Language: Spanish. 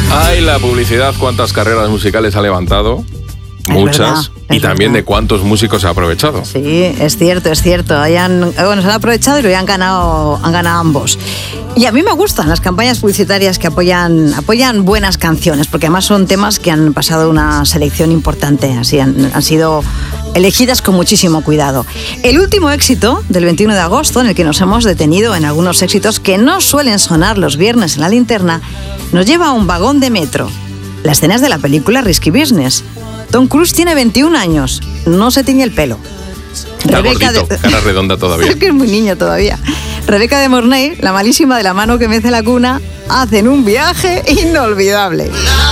Ay, la publicidad, cuántas carreras musicales ha levantado. Muchas. Y también de cuántos músicos ha aprovechado. Sí, es cierto. Se han aprovechado y lo han ganado ambos. Y a mí me gustan las campañas publicitarias que apoyan buenas canciones, porque además son temas que han pasado una selección importante, así han sido elegidas con muchísimo cuidado. El último éxito del 21 de agosto, en el que nos hemos detenido en algunos éxitos que no suelen sonar los viernes en la linterna, nos lleva a un vagón de metro. La escena es de la película Risky Business. Tom Cruise tiene 21 años, no se tiñe el pelo. Está gordito, cara redonda todavía. Es que es muy niño todavía. Rebeca de Mornay, la malísima de La mano que mece la cuna, hacen un viaje inolvidable.